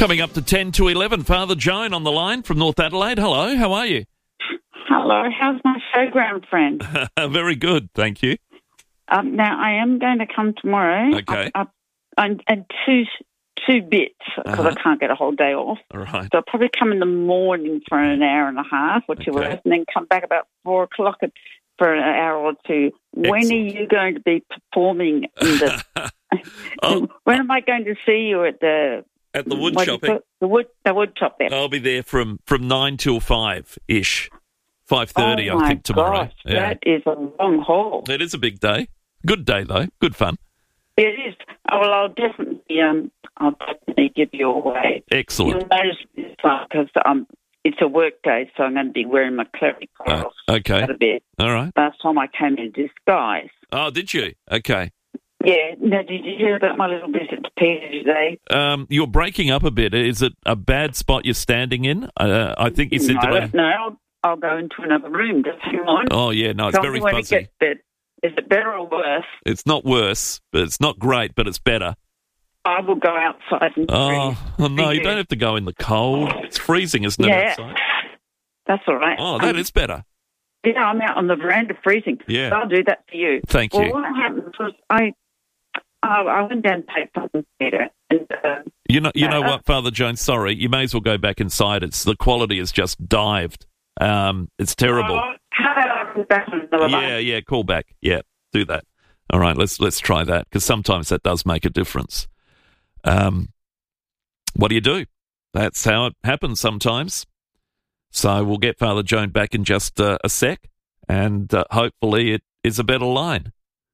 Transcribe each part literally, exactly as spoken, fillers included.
Coming up to ten to eleven, Father Joan on the line from North Adelaide. Hello, how are you? Hello, how's my showground friend? Very good, thank you. Um, now, I am going to come tomorrow. Okay. Up, up, and, and two two bits, because Uh-huh. I can't get a whole day off. All right. So I'll probably come in the morning for an hour and a half or two Okay. hours, and then come back about four o'clock for an hour or two. When Excellent. are you going to be performing in the... Oh. When am I going to see you at the... At the wood what do you shopping. call it? The wood, the wood shop there. I'll be there from, from nine till five-ish. five thirty, oh I think, tomorrow. my gosh, that is a long haul. It is a big day. Good day, though. Good fun. It is. Oh, well, I'll definitely, um, I'll definitely give you a wave. Excellent. You'll notice this one because um, it's a work day, so I'm going to be wearing my clerical Uh, off okay. quite a bit. All right. Last time I came in disguise. Oh, did you? Okay. Yeah. Now, did you hear about my little visit to Peter today? Um, you're breaking up a bit. Is it a bad spot you're standing in? Uh, I think you said... No, to me- no I'll, I'll go into another room. Just hang on. Oh, yeah, no, it's Tell very me when fuzzy. It gets better. Is it better or worse? It's not worse, but it's not great, but it's better. I will go outside and Oh, breathe. oh no, Thank you don't have to go in the cold. It's freezing, isn't it, Yeah. outside? That's all right. Oh, that Um, is better. Yeah, I'm out on the veranda freezing. Yeah. I'll do that for you. Thank well, you. what happened was I, I, I went down and paid something Peter, and uh, You know, you know uh, what, Father Jones? Sorry, you may as well go back inside. It's the quality has just dived. Um, it's terrible. oh, how about I come back on another Yeah, line? yeah. Call back. Yeah, do that. All right, let's let's try that because sometimes that does make a difference. Um, what do you do? That's how it happens sometimes. So we'll get Father Joan back in just uh, a sec, and uh, hopefully it is a better line.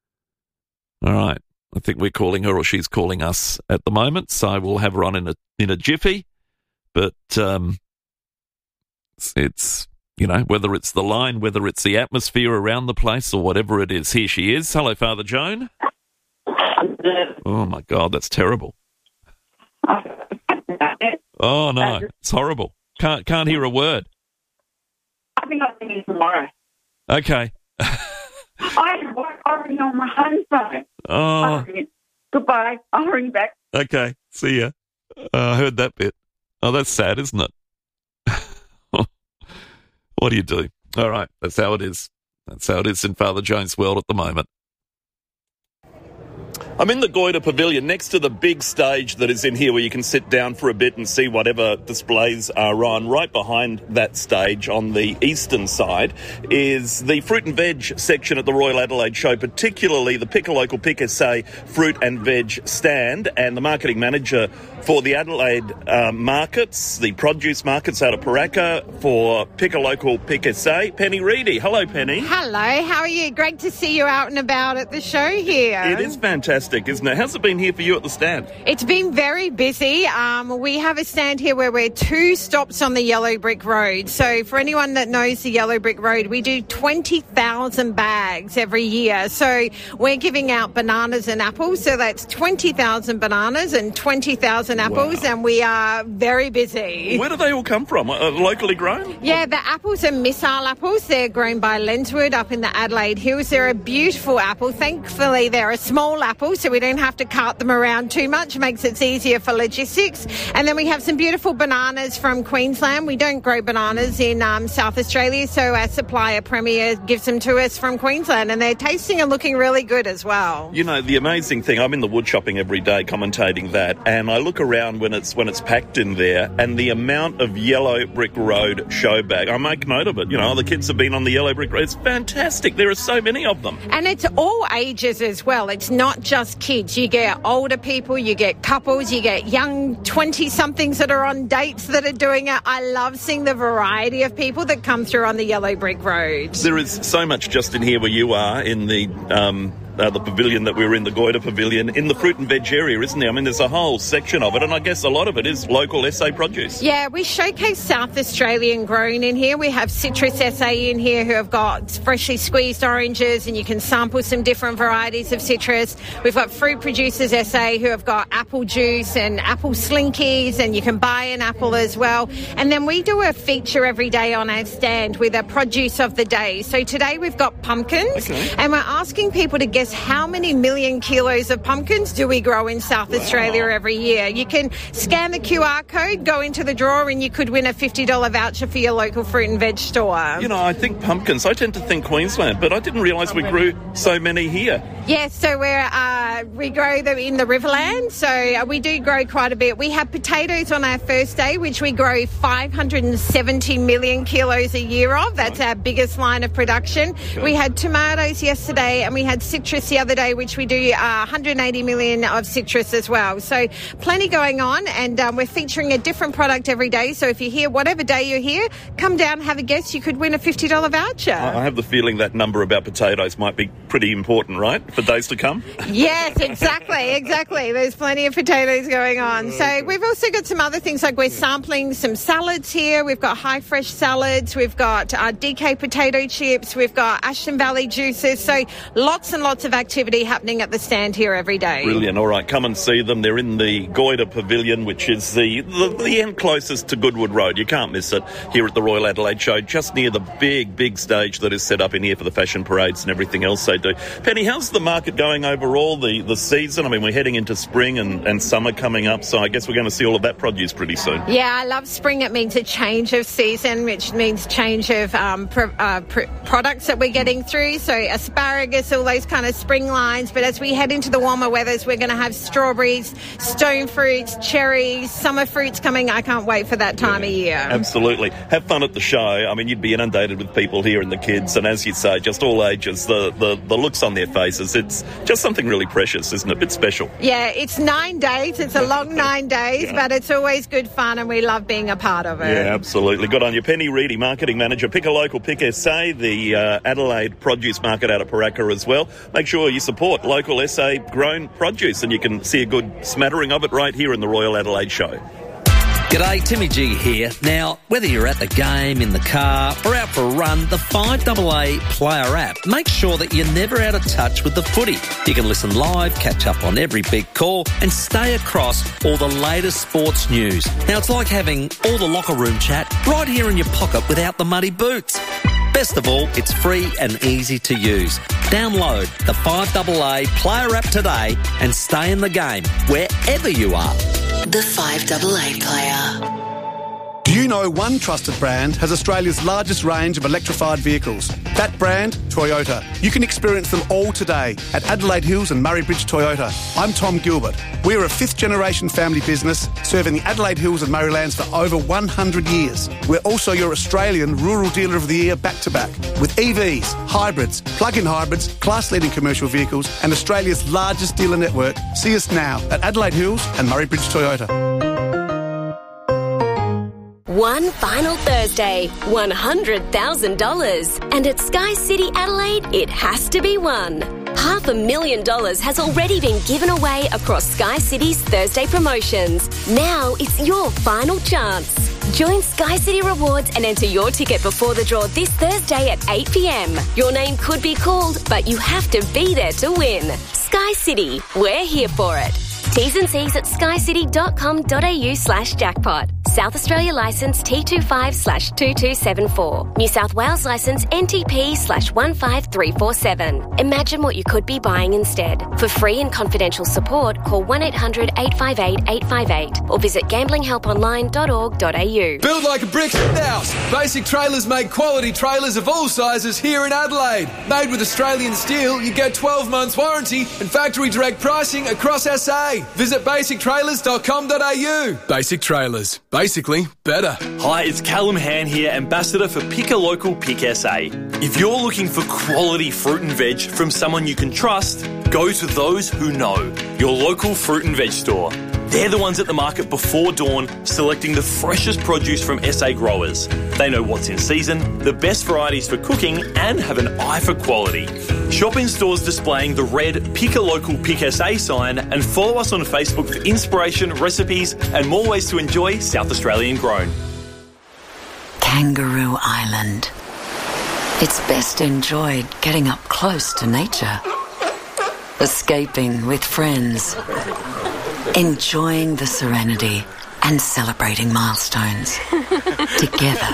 All right, I think we're calling her, or she's calling us at the moment. So we'll have her on in a in a jiffy. But um, it's, it's you know whether it's the line, whether it's the atmosphere around the place, or whatever it is. Here she is. Hello, Father Joan. Oh my God, that's terrible. Oh no, it's horrible. Can't can't hear a word. I think I'll see you tomorrow. Okay. I work already on my home phone. Oh, Goodbye. I'll ring back. okay. See ya. Uh, I heard that bit. Oh, that's sad, isn't it? What do you do? All right, that's how it is. That's how it is in Father Jones' world at the moment. I'm in the Goyder Pavilion next to the big stage that is in here where you can sit down for a bit and see whatever displays are on. Right behind that stage on the eastern side is the fruit and veg section at the Royal Adelaide Show, particularly the Pick a Local Pick S A fruit and veg stand, and the marketing manager for the Adelaide uh, markets, the produce markets out of Paraka for Pick a Local Pick S A, Penny Reedy. Hello, Penny. Hello, how are you? Great to see you out and about at the show here. It is fantastic, isn't it? How's it been here for you at the stand? It's been very busy. Um, we have a stand here where we're two stops on the Yellow Brick Road. So for anyone that knows the Yellow Brick Road, we do twenty thousand bags every year. So we're giving out bananas and apples. So that's twenty thousand bananas and twenty thousand apples. Wow. And we are very busy. Where do they all come from? Uh, locally grown? Yeah, the apples are missile apples. They're grown by Lenswood up in the Adelaide Hills. They're a beautiful apple. Thankfully, they're a small apple, so we don't have to cart them around too much. Makes it easier for logistics. And then we have some beautiful bananas from Queensland. We don't grow bananas in um, South Australia, so our supplier Premier gives them to us from Queensland, and they're tasting and looking really good as well. You know, the amazing thing, I'm in the wood shopping every day commentating that, and I look around when it's when it's packed in there, and the amount of Yellow Brick Road show bag, I make note of it. You know, the kids have been on the Yellow Brick Road. It's fantastic. There are so many of them. And it's all ages as well. It's not just kids. You get older people, you get couples, you get young twenty-somethings that are on dates that are doing it. I love seeing the variety of people that come through on the Yellow Brick Road. There is so much just in here where you are in the um, uh, the pavilion that we were in, the Goyder Pavilion, in the fruit and veg area, isn't there? I mean, there's a whole section of it, and I guess a lot of it is local S A produce. Yeah, we showcase South Australian grown in here. We have Citrus S A in here who have got freshly squeezed oranges, and you can sample some different varieties of citrus. We've got Fruit Producers S A who have got apple juice and apple slinkies, and you can buy an apple as well. And then we do a feature every day on our stand with a produce of the day. So today we've got pumpkins, Okay. and we're asking people to guess us how many million kilos of pumpkins do we grow in South wow. Australia every year. You can scan the Q R code, go into the drawer, and you could win a fifty dollars voucher for your local fruit and veg store. You know, I think pumpkins, I tend to think Queensland, but I didn't realise we grew so many here. Yes, so we're, uh, we grow them in the Riverland, so uh, we do grow quite a bit. We have potatoes on our first day, which we grow five hundred seventy million kilos a year of. That's our biggest line of production. Okay. We had tomatoes yesterday, and we had citrus the other day, which we do uh, one hundred eighty million of citrus as well. So plenty going on, and um, we're featuring a different product every day. So if you're here, whatever day you're here, come down, have a guess. You could win a fifty dollars voucher. I have the feeling that number about potatoes might be pretty important, right, for days to come? Yes, exactly, exactly. There's plenty of potatoes going on. So we've also got some other things, like we're sampling some salads here. We've got high fresh salads. We've got uh, D K potato chips. We've got Ashton Valley juices. So lots and lots of activity happening at the stand here every day. Brilliant. All right, come and see them. They're in the Goyder Pavilion, which is the, the, the end closest to Goodwood Road. You can't miss it here at the Royal Adelaide Show, just near the big, big stage that is set up in here for the fashion parades and everything else they do. Penny, how's the market going overall, the, the season? I mean, we're heading into spring and, and summer coming up, so I guess we're going to see all of that produce pretty soon. Yeah, I love spring. It means a change of season, which means change of um, pr- uh, pr- products that we're getting through. So asparagus, all those kind of spring lines. But as we head into the warmer weathers, we're going to have strawberries, stone fruits, cherries, summer fruits coming. I can't wait for that time yeah, of year. Absolutely. Have fun at the show. I mean, you'd be inundated with people here and the kids, and as you say, just all ages, the, the, the looks on their faces. It's just something really precious, isn't it? A bit special. Yeah, it's nine days. It's a long nine days, yeah. but it's always good fun, and we love being a part of it. Yeah, absolutely. Good on you. Penny Reedy, Marketing Manager. Pick a local, pick S A, the uh, Adelaide Produce Market out of Paraka as well. Make sure you support local S A grown produce, and you can see a good smattering of it right here in the Royal Adelaide Show. G'day, Timmy G here. Now, whether you're at the game, in the car, or out for a run, the five A A Player app makes sure that you're never out of touch with the footy. You can listen live, catch up on every big call, and stay across all the latest sports news. Now, it's like having all the locker room chat right here in your pocket without the muddy boots. Best of all, it's free and easy to use. Download the five A A Player app today and stay in the game wherever you are. The five A A Player. Do you know one trusted brand has Australia's largest range of electrified vehicles? That brand, Toyota. You can experience them all today at Adelaide Hills and Murray Bridge Toyota. I'm Tom Gilbert. We're a fifth-generation family business serving the Adelaide Hills and Murraylands for over one hundred years. We're also your Australian Rural Dealer of the Year back-to-back with E Vs, hybrids, plug-in hybrids, class-leading commercial vehicles and Australia's largest dealer network. See us now at Adelaide Hills and Murray Bridge Toyota. One final Thursday, one hundred thousand dollars. And at Sky City Adelaide, it has to be won. Half a million dollars has already been given away across Sky City's Thursday promotions. Now it's your final chance. Join Sky City Rewards and enter your ticket before the draw this Thursday at eight p.m. Your name could be called, but you have to be there to win. Sky City, we're here for it. T's and C's at skycity.com.au slash jackpot. South Australia licence T twenty-five slash two two seven four. New South Wales licence N T P slash one five three four seven. Imagine what you could be buying instead. For free and confidential support, call one eight hundred eight five eight eight five eight or visit gambling help online dot org dot a u. Build like a brick house. Basic Trailers make quality trailers of all sizes here in Adelaide. Made with Australian steel, you get twelve months warranty and factory direct pricing across S A. Visit basic trailers dot com dot a u. Basic Trailers. Basically, better. Hi, it's Callum Han here, Ambassador for Pick a Local, Pick S A. If you're looking for quality fruit and veg from someone you can trust, go to those who know. Your local fruit and veg store. They're the ones at the market before dawn, selecting the freshest produce from S A growers. They know what's in season, the best varieties for cooking, and have an eye for quality. Shop in stores displaying the red Pick a Local Pick S A sign and follow us on Facebook for inspiration, recipes, and more ways to enjoy South Australian grown. Kangaroo Island. It's best enjoyed getting up close to nature. Escaping with friends. Enjoying the serenity and celebrating milestones together.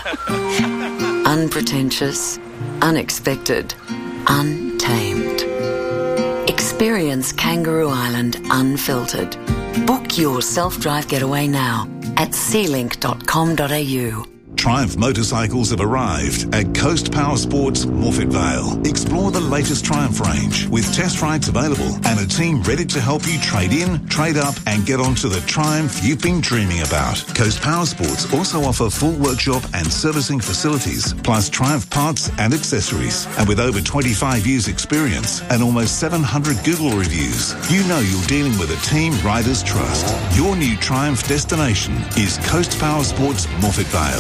Unpretentious, unexpected, untamed. Experience Kangaroo Island unfiltered. Book your self-drive getaway now at sea link dot com dot a u. Triumph motorcycles have arrived at Coast Power Sports Morphett Vale. Explore the latest Triumph range with test rides available and a team ready to help you trade in, trade up and get onto the Triumph you've been dreaming about. Coast Power Sports also offer full workshop and servicing facilities, plus Triumph parts and accessories. And with over twenty-five years experience and almost seven hundred Google reviews, you know you're dealing with a team riders trust. Your new Triumph destination is Coast Power Sports Morphett Vale.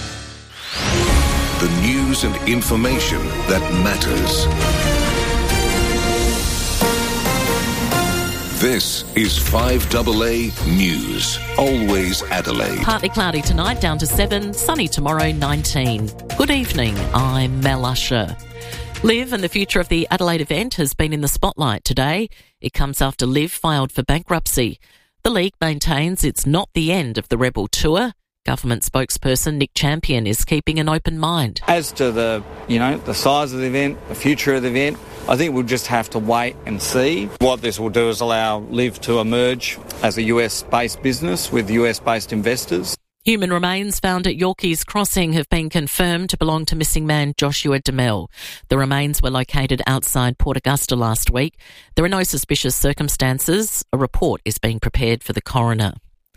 The news and information that matters. This is five A A News. Always Adelaide. Partly cloudy tonight, down to seven. Sunny tomorrow, nineteen. Good evening, I'm Mel Usher. Liv and the future of the Adelaide event has been in the spotlight today. It comes after Liv filed for bankruptcy. The league maintains it's not the end of the Rebel Tour. Government spokesperson Nick Champion is keeping an open mind. As to the, you know, the size of the event, the future of the event, I think we'll just have to wait and see. What this will do is allow Liv to emerge as a U S-based business with U S-based investors. Human remains found at Yorkeys Crossing have been confirmed to belong to missing man Joshua Demel. The remains were located outside Port Augusta last week. There are no suspicious circumstances. A report is being prepared for the coroner.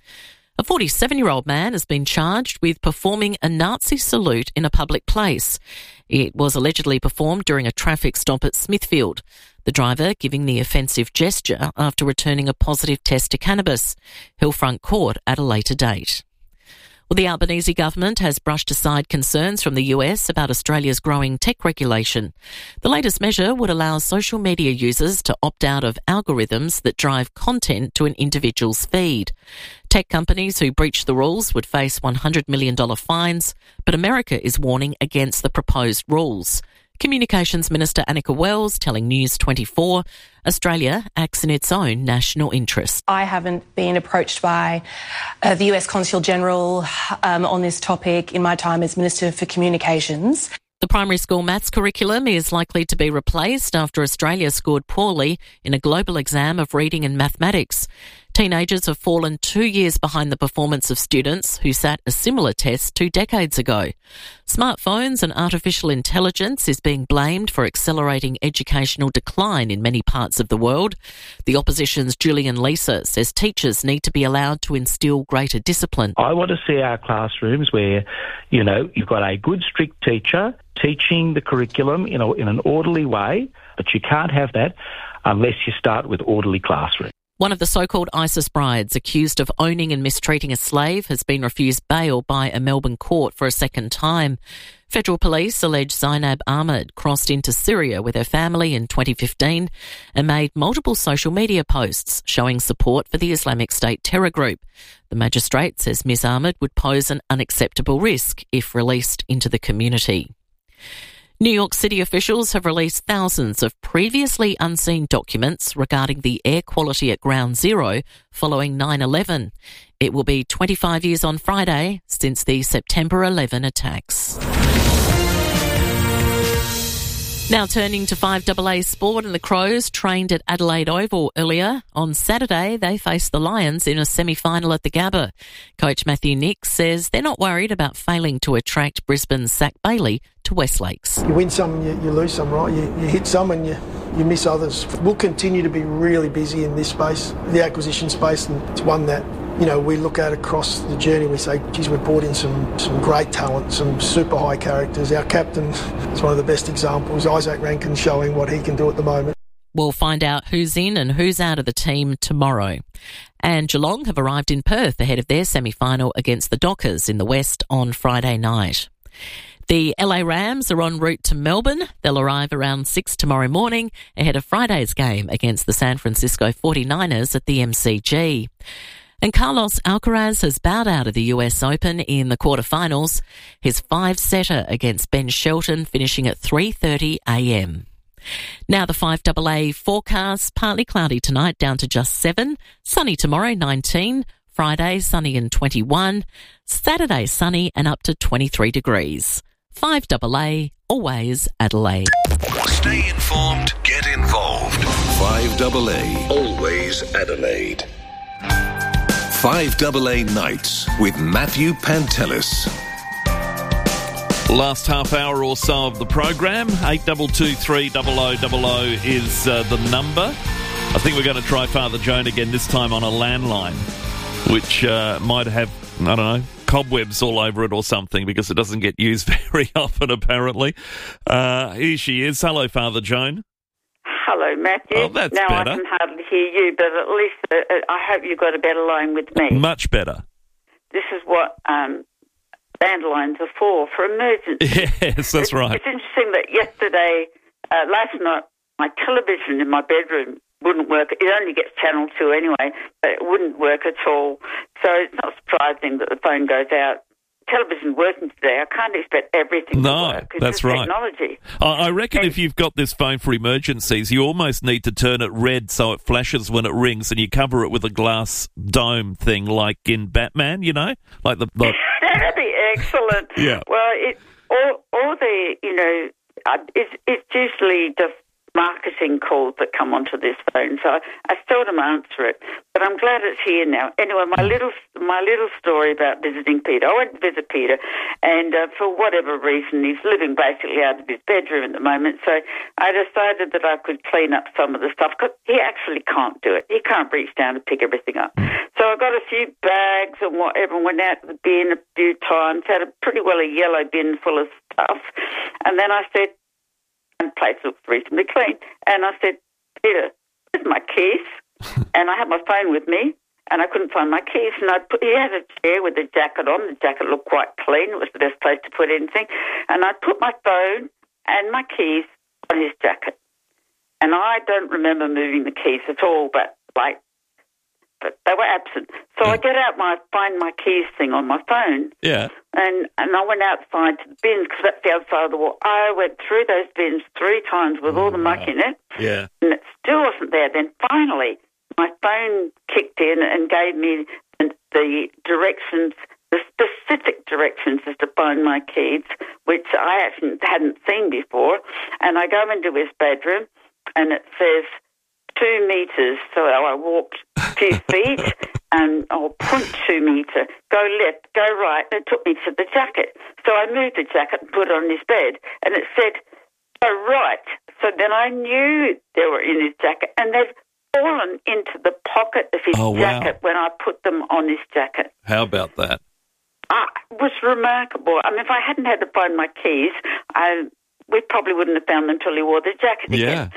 A forty-seven-year-old man has been charged with performing a Nazi salute in a public place. It was allegedly performed during a traffic stop at Smithfield. The driver giving the offensive gesture after returning a positive test to cannabis. Hillfront Court at a later date. Well, the Albanese government has brushed aside concerns from the U S about Australia's growing tech regulation. The latest measure would allow social media users to opt out of algorithms that drive content to an individual's feed. Tech companies who breach the rules would face one hundred million dollars fines, but America is warning against the proposed rules. Communications Minister Annika Wells telling News twenty-four, Australia acts in its own national interest. I haven't been approached by uh, the U S Consul General um, on this topic in my time as Minister for Communications. The primary school maths curriculum is likely to be replaced after Australia scored poorly in a global exam of reading and mathematics. Teenagers have fallen two years behind the performance of students who sat a similar test two decades ago. Smartphones and artificial intelligence is being blamed for accelerating educational decline in many parts of the world. The opposition's Julian Leeser says teachers need to be allowed to instill greater discipline. I want to see our classrooms where, you know, you've got a good, strict teacher teaching the curriculum in, a, in an orderly way, but you can't have that unless you start with orderly classrooms. One of the so-called ISIS brides accused of owning and mistreating a slave has been refused bail by a Melbourne court for a second time. Federal police allege Zainab Ahmed crossed into Syria with her family in twenty fifteen and made multiple social media posts showing support for the Islamic State terror group. The magistrate says Miss Ahmed would pose an unacceptable risk if released into the community. New York City officials have released thousands of previously unseen documents regarding the air quality at Ground Zero following nine eleven. It will be twenty-five years on Friday since the September eleventh attacks. Now turning to five A A sport, and the Crows trained at Adelaide Oval earlier. On Saturday, they faced the Lions in a semi-final at the Gabba. Coach Matthew Nicks says they're not worried about failing to attract Brisbane's Zach Bailey to West Lakes. You win some, you, you lose some, right? You, you hit some and you, you miss others. We'll continue to be really busy in this space, the acquisition space, and it's one that, you know, we look at across the journey. We say, geez, we brought in some, some great talent, some super high characters. Our captain is one of the best examples. Isaac Rankin showing what he can do at the moment. We'll find out who's in and who's out of the team tomorrow. And Geelong have arrived in Perth ahead of their semi-final against the Dockers in the West on Friday night. The L A Rams are en route to Melbourne. They'll arrive around six tomorrow morning ahead of Friday's game against the San Francisco forty-niners at the M C G. And Carlos Alcaraz has bowed out of the U S Open in the quarterfinals. His five-setter against Ben Shelton finishing at three thirty a m. Now the five A A forecast, partly cloudy tonight down to just seven, sunny tomorrow nineteen, Friday sunny and twenty-one, Saturday sunny and up to twenty-three degrees. five A A, always Adelaide. Stay informed, get involved. five double A. Always Adelaide. five double A Nights with Matthew Pantelis. Last half hour or so of the program, eight two two three double oh double oh is uh, the number. I think we're going to try Father Joan again, this time on a landline, which uh, might have, I don't know, cobwebs all over it or something, because it doesn't get used very often, apparently. Uh, here she is. Hello, Father Joan. Hello, Matthew. Oh, that's now better. I can hardly hear you, but at least uh, I hope you've got a better line with me. Much better. This is what um, landlines are for, for emergency. Yes, that's it's, right. It's interesting that yesterday, uh, last night, my television in my bedroom wouldn't work. It only gets Channel two anyway, but it wouldn't work at all. So it's not surprising that the phone goes out. Television working today, I can't expect everything no, to work. It's that's just right. Technology. I reckon if you've got this phone for emergencies, you almost need to turn it red so it flashes when it rings, and you cover it with a glass dome thing like in Batman, you know? Like the, the... That'd be excellent. Yeah. Well, it, all, all the, you know, uh, it's, it's usually just marketing calls that come onto this phone, so I, I seldom answer it. But I'm glad it's here now. Anyway, my little my little story about visiting Peter. I went to visit Peter, and uh, for whatever reason, he's living basically out of his bedroom at the moment. So I decided that I could clean up some of the stuff, because he actually can't do it. He can't reach down to pick everything up. So I got a few bags and whatever, and went out to the bin a few times. Had a pretty well a yellow bin full of stuff, and then I said, and place looks reasonably clean. And I said, Peter, where's my keys? And I had my phone with me, and I couldn't find my keys. And I put, he had a chair with a jacket on. The jacket looked quite clean. It was the best place to put anything. And I put my phone and my keys on his jacket. And I don't remember moving the keys at all, but like, but they were absent. So yeah. I get out my find my keys thing on my phone. Yeah. And and I went outside to the bins, because that's the other side of the wall. I went through those bins three times with all the muck in it. Yeah. And it still wasn't there. Then finally, my phone kicked in and gave me the directions, the specific directions as to find my keys, which I actually hadn't seen before. And I go into his bedroom, and it says two metres. So I walked a few feet, and I'll point two metre, go left, go right, and it took me to the jacket. So I moved the jacket and put it on his bed, and it said, go right. So then I knew they were in his jacket, and they'd fallen into the pocket of his oh, jacket wow. when I put them on his jacket. How about that? Uh, it was remarkable. I mean, if I hadn't had to find my keys, I, we probably wouldn't have found them until he wore the jacket yeah. again.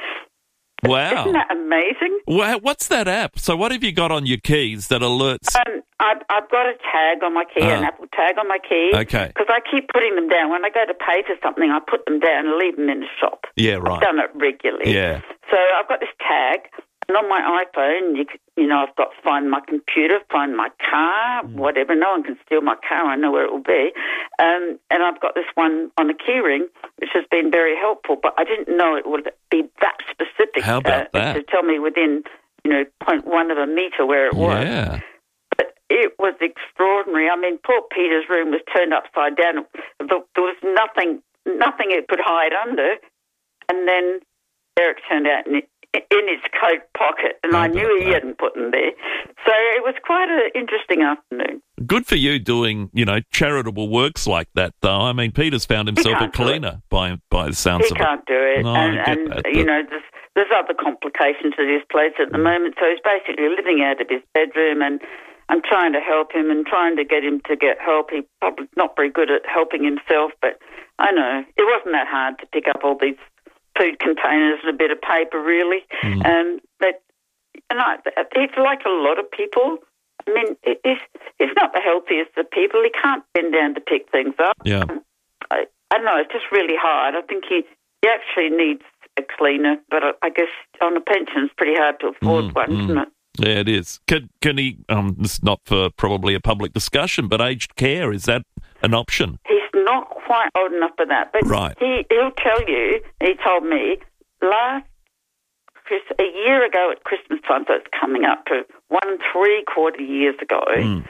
Wow. Isn't that amazing? Wow. What's that app? So what have you got on your keys that alerts? Um, I've, I've got a tag on my key, Ah. an Apple tag on my key. Okay. Because I keep putting them down. When I go to pay for something, I put them down and leave them in the shop. Yeah, right. I've done it regularly. Yeah. So I've got this tag, and on my iPhone, you, you know, I've got find my computer, find my car, Mm. whatever. No one can steal my car. I know where it will be. Um, and I've got this one on the key ring, which has been very helpful, but I didn't know it would be that specific. How about uh, that? To tell me within, you know, point one of a metre where it was. Yeah. But it was extraordinary. I mean, poor Peter's room was turned upside down. There was nothing, nothing it could hide under. And then there it turned out in, in his coat pocket, and I knew he hadn't put them there. So it was quite an interesting afternoon. Good for you doing, you know, charitable works like that, though. I mean, Peter's found himself a can't do cleaner by by the sounds He of can't it. do it. No, and, I get and that, you but- know, there's, there's other complications to this place at the moment. So he's basically living out of his bedroom, and I'm trying to help him and trying to get him to get help. He's probably not very good at helping himself, but I know it wasn't that hard to pick up all these food containers and a bit of paper, really. Mm. Um, but and I, he's like a lot of people. I mean, he's, he's not the healthiest of people. He can't bend down to pick things up. Yeah. I, I don't know, it's just really hard. I think he, he actually needs a cleaner, but I, I guess on a pension it's pretty hard to afford Mm, one, mm. isn't it? Yeah, it is. Can, can he, um, this is not for probably a public discussion, but aged care, is that an option? He's not quite old enough for that, but Right. he, he'll tell you, he told me, last Chris, a year ago at Christmas time, so it's coming up to one and three quarter years ago, Mm.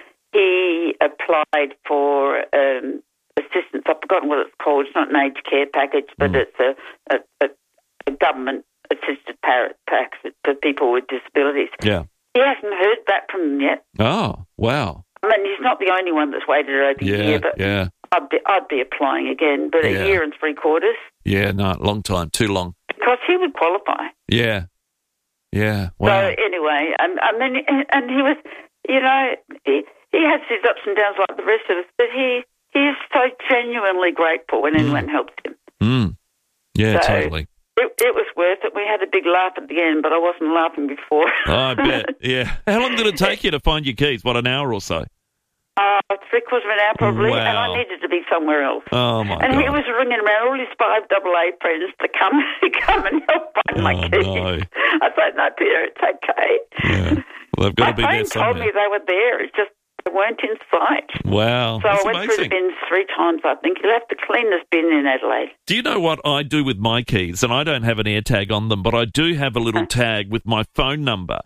he applied for um, assistance. I've forgotten what it's called. It's not an aged care package, but Mm. it's a, a, a, a government-assisted parrot packs for people with disabilities. Yeah. He hasn't heard back from them yet. Oh, wow. I mean, he's not the only one that's waited over a Yeah, year, but yeah. I'd be, I'd be applying again, but Yeah. a year and three quarters. Yeah, no, long time, too long. Because he would qualify. Yeah. Yeah, wow. So anyway, and, and then and he was, you know, he, he has his ups and downs like the rest of us, but he, he is so genuinely grateful when anyone helps him. Mm. Yeah, So- totally. It, it was worth it. We had a big laugh at the end, but I wasn't laughing before. Oh, I bet, yeah. How long did it take you to find your keys? What, an hour or so? Uh, three quarters of an hour probably, and I Wow. needed to be somewhere else. Oh, my and God. he was ringing around all his five double A friends to come come and help find my Oh, keys. no. I said, no, Peter, it's okay. Yeah. Well, they've got My to be phone there told me somewhere. they were there. It's just they weren't in sight. Wow, So that's I went amazing. through the bins three times, I think. You'll have to clean this bin in Adelaide. Do you know what I do with my keys? And I don't have an AirTag on them, but I do have a little tag with my phone number.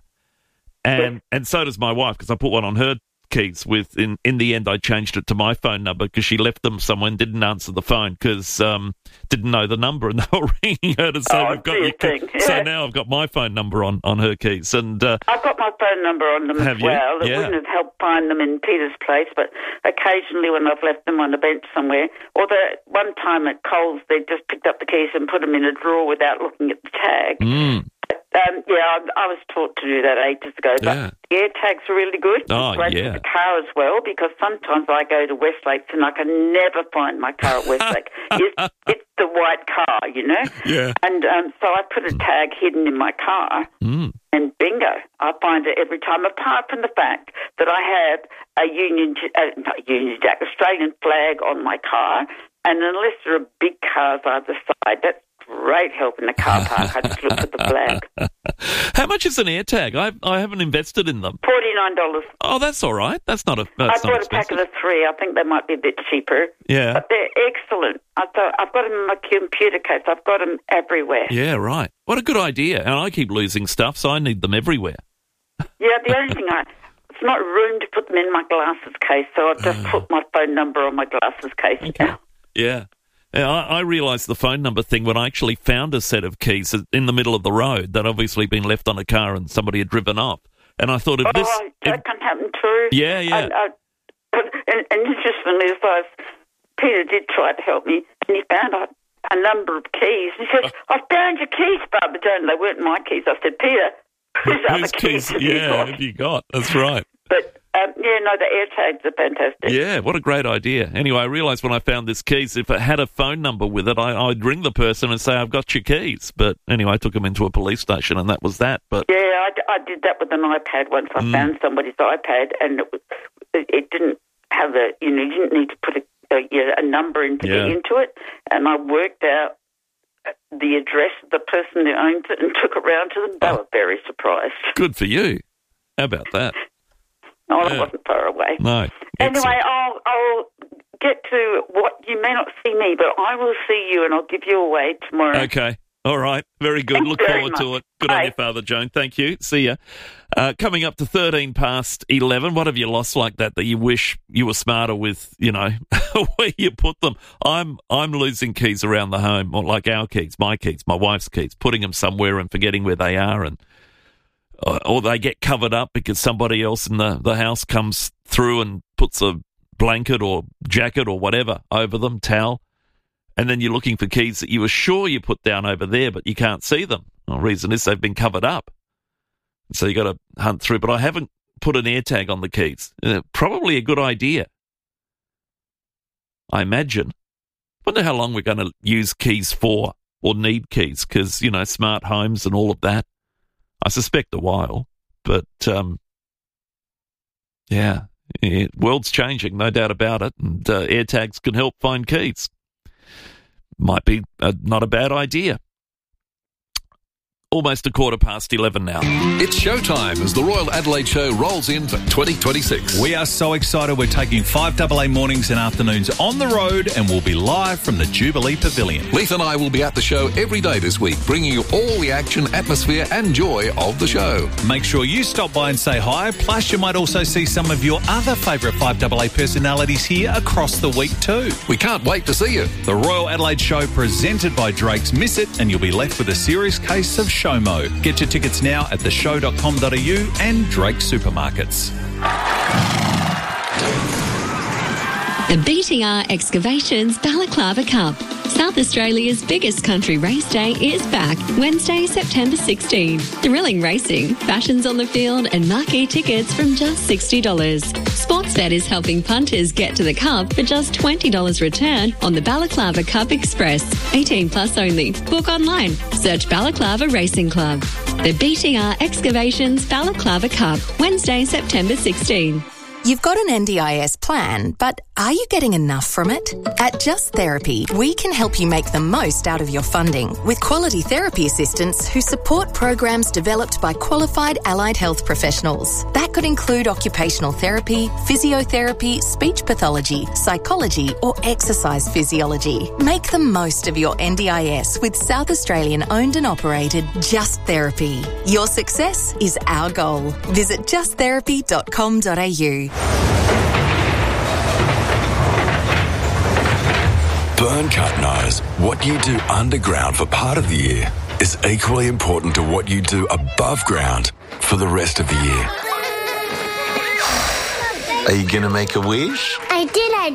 And and so does my wife, because I put one on her keys with, in, in the end, I changed it to my phone number because she left them somewhere and didn't answer the phone because um, didn't know the number, and they were ringing her to say, Oh, we've got dear your key. thing. So Yeah. now I've got my phone number on, on her keys. And uh, I've got my phone number on them Have as you? well. It Yeah. wouldn't have helped find them in Peter's place, but occasionally when I've left them on the bench somewhere, or the one time at Coles, they just picked up the keys and put them in a drawer without looking at the tag. mm, Um, yeah, I, I was taught to do that ages ago. But Yeah. the air tags are really good. Oh, It's great yeah. for the car as well, because sometimes I go to Westlake and I can never find my car at Westlake. it's, it's the white car, you know? Yeah. And um, so I put a tag hidden in my car, mm. and bingo, I find it every time, apart from the fact that I have a Union, uh, not Union Jack, Australian flag on my car, and unless there are big cars either side, that's great help in the car park. I just look at the flag. How much is an AirTag? I I haven't invested in them. forty-nine dollars. Oh, that's all right. That's not a that's I not bought a pack expensive. of the three. I think they might be a bit cheaper. Yeah. But they're excellent. I thought, I've got them in my computer case. I've got them everywhere. Yeah, right. What a good idea. And I keep losing stuff, so I need them everywhere. Yeah, the only thing I... It's not room to put them in my glasses case, so I've just put my phone number on my glasses case now. Yeah. Yeah, I, I realised the phone number thing when I actually found a set of keys in the middle of the road that obviously been left on a car and somebody had driven off. And I thought, if Oh, this... that can happen too. Yeah, yeah. And, uh, but, and, and interestingly, as I was, Peter did try to help me, and he found a, a number of keys. He said, I've found your keys, Barbara Joan. They weren't my keys. I said, Peter, whose other Whose keys keys? have you Yeah, got? have you got? That's right. But, um, yeah, no, the AirTags are fantastic. Yeah, what a great idea. Anyway, I realised when I found this keys, if it had a phone number with it, I, I'd ring the person and say, I've got your keys. But anyway, I took them into a police station and that was that. But Yeah, I, d- I did that with an iPad once. I Mm. found somebody's iPad, and it, was, it, it didn't have a, you know, you didn't need to put a, a, you know, a number in to Yeah. get into it. And I worked out the address of the person who owned it and took it round to them. They were very surprised. good for you. How about that? Oh, Yeah. I wasn't far away. No. Anyway, I'll, I'll get to what you may not see me, but I will see you, and I'll give you away tomorrow. Okay. All right. Very good. Thanks Look very forward to much. it. Good on Bye. you, Father Joan. Thank you. See ya. Uh, coming up to thirteen past eleven, what have you lost like that that you wish you were smarter with, you know, where you put them? I'm I'm losing keys around the home, or like our keys, my keys, my wife's keys, putting them somewhere and forgetting where they are, and uh, or they get covered up because somebody else in the, the house comes through and puts a blanket or jacket or whatever over them, towel. And then you're looking for keys that you were sure you put down over there, but you can't see them. The reason is they've been covered up. So you got to hunt through. But I haven't put an AirTag on the keys. Uh, probably a good idea, I imagine. Wonder how long we're going to use keys for or need keys because, you know, smart homes and all of that. I suspect a while. But, um, yeah, it, world's changing, no doubt about it. And uh, AirTags can help find keys. Might be a, not a bad idea. Almost a quarter past eleven now. It's showtime as the Royal Adelaide Show rolls in for twenty twenty-six. We are so excited. We're taking five double A mornings and afternoons on the road, and we'll be live from the Jubilee Pavilion. Leith and I will be at the show every day this week, bringing you all the action, atmosphere and joy of the show. Make sure you stop by and say hi. Plus, you might also see some of your other favourite five double A personalities here across the week too. We can't wait to see you. The Royal Adelaide Show presented by Drake's Miss It, and you'll be left with a serious case of Showmo. Get your tickets now at the show dot com dot a u and Drake Supermarkets. The B T R Excavations Balaclava Cup. South Australia's biggest country race day is back, Wednesday, September sixteenth. Thrilling racing, fashions on the field and marquee tickets from just sixty dollars. Sportsbet is helping punters get to the Cup for just twenty dollars return on the Balaclava Cup Express. eighteen plus only. Book online. Search Balaclava Racing Club. The B T R Excavations Balaclava Cup, Wednesday, September sixteenth. You've got an N D I S plan, but are you getting enough from it? At Just Therapy, we can help you make the most out of your funding with quality therapy assistants who support programs developed by qualified allied health professionals. That could include occupational therapy, physiotherapy, speech pathology, psychology, or exercise physiology. Make the most of your N D I S with South Australian owned and operated Just Therapy. Your success is our goal. Visit just therapy dot com dot a u. Burncut knows what you do underground for part of the year is equally important to what you do above ground for the rest of the year. Are you going to make a wish? I did, I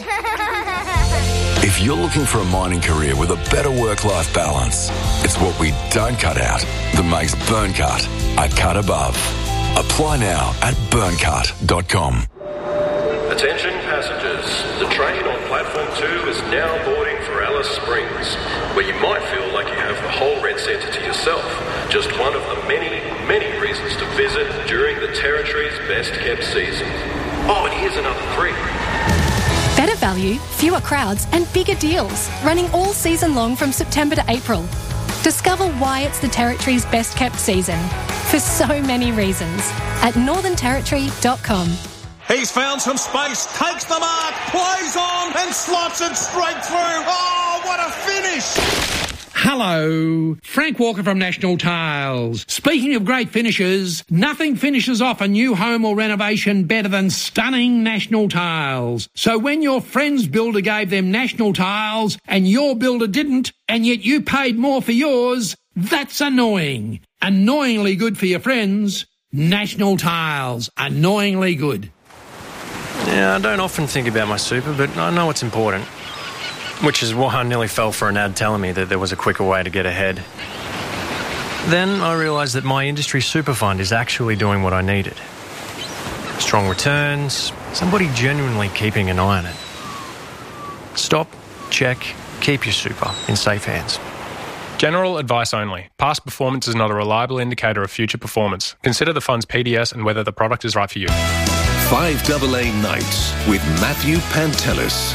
did. If you're looking for a mining career with a better work-life balance, it's what we don't cut out that makes Burncut a cut above. Apply now at burncut dot com. Attention passengers, the train on platform two is now boarding for Alice Springs, where you might feel like you have the whole Red Centre to yourself. Just one of the many, many reasons to visit during the Territory's best kept season. Oh, and here's another three. Better value, fewer crowds and bigger deals, running all season long from September to April. Discover why it's the Territory's best kept season, for so many reasons, at northern territory dot com. He's found some space, takes the mark, plays on and slots it straight through. Oh, what a finish! Hello, Frank Walker from National Tiles. Speaking of great finishes, nothing finishes off a new home or renovation better than stunning National Tiles. So when your friend's builder gave them National Tiles and your builder didn't, and yet you paid more for yours, that's annoying. Annoyingly good for your friends. National Tiles. Annoyingly good. Yeah, I don't often think about my super, but I know it's important. Which is why I nearly fell for an ad telling me that there was a quicker way to get ahead. Then I realised that my industry super fund is actually doing what I needed. Strong returns, somebody genuinely keeping an eye on it. Stop, check, keep your super in safe hands. General advice only. Past performance is not a reliable indicator of future performance. Consider the fund's P D S and whether the product is right for you. five A A Nights with Matthew Pantelis.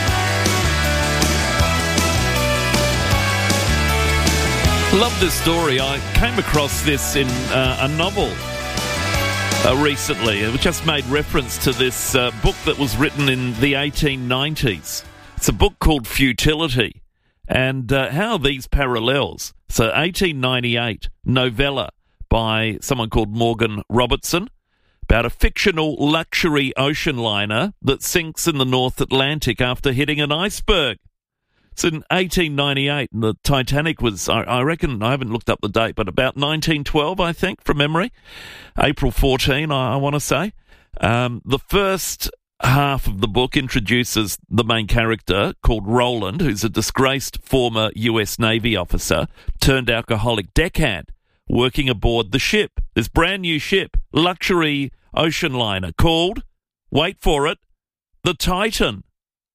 Love this story. I came across this in uh, a novel uh, recently. It just made reference to this uh, book that was written in the eighteen nineties. It's a book called Futility. And uh, how are these parallels? So eighteen ninety-eight, novella by someone called Morgan Robertson about a fictional luxury ocean liner that sinks in the North Atlantic after hitting an iceberg. It's in eighteen ninety-eight, and the Titanic was, I, I reckon, I haven't looked up the date, but about nineteen twelve, I think, from memory. April fourteenth, I, I want to say. Um, the first half of the book introduces the main character called Roland, who's a disgraced former U S Navy officer turned alcoholic deckhand working aboard the ship, this brand new ship, luxury ocean liner called, wait for it, the Titan.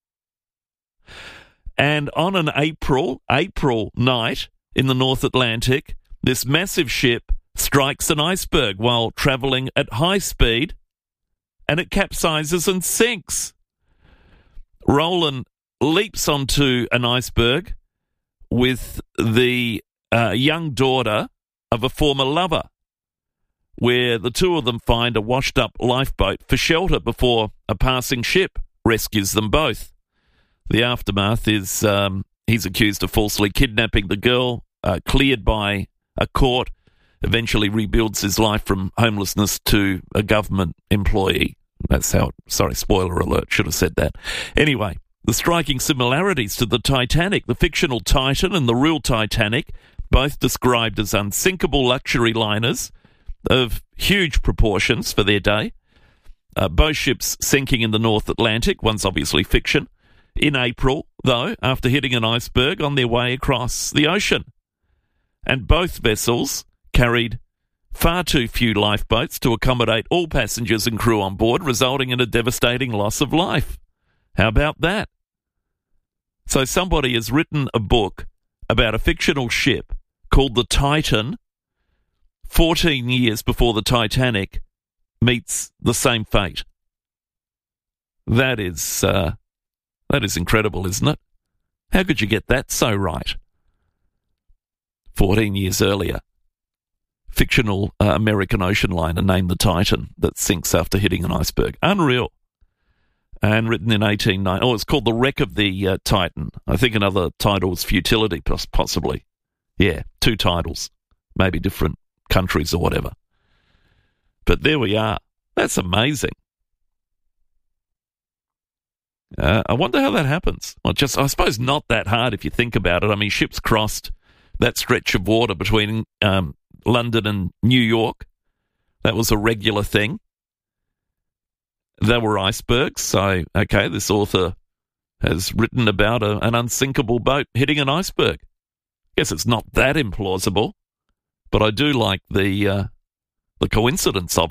And on an April, April night in the North Atlantic, this massive ship strikes an iceberg while travelling at high speed, and it capsizes and sinks. Roland leaps onto an iceberg with the uh, young daughter of a former lover, where the two of them find a washed-up lifeboat for shelter before a passing ship rescues them both. The aftermath is um, he's accused of falsely kidnapping the girl, uh, cleared by a court, eventually rebuilds his life from homelessness to a government employee. That's how, sorry, spoiler alert, should have said that. Anyway, the striking similarities to the Titanic, the fictional Titan and the real Titanic, both described as unsinkable luxury liners of huge proportions for their day. Uh, both ships sinking in the North Atlantic, one's obviously fiction, in April, though, after hitting an iceberg on their way across the ocean. And both vessels carried far too few lifeboats to accommodate all passengers and crew on board, resulting in a devastating loss of life. How about that? So somebody has written a book about a fictional ship called the Titan fourteen years before the Titanic meets the same fate. That is, uh, that is incredible, isn't it? How could you get that so right? fourteen years earlier, fictional uh, American ocean liner named the Titan that sinks after hitting an iceberg. Unreal. And written in eighteen ninety. Oh, it's called The Wreck of the uh, Titan. I think another title was Futility, possibly. Yeah, two titles. Maybe different countries or whatever. But there we are. That's amazing. Uh, I wonder how that happens. Well, just, I suppose not that hard if you think about it. I mean, ships crossed that stretch of water between um, London and New York. That was a regular thing. There were icebergs, so, okay, this author has written about a, an unsinkable boat hitting an iceberg. Guess it's not that implausible, but I do like the uh, the coincidence of it.